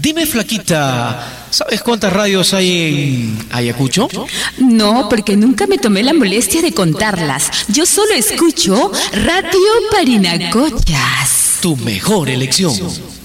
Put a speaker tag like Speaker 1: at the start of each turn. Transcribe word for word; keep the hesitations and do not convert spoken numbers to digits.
Speaker 1: Dime, flaquita, ¿sabes cuántas radios hay en Ayacucho?
Speaker 2: No, porque nunca me tomé la molestia de contarlas. Yo solo escucho Radio Parinacochas.
Speaker 1: Tu mejor elección.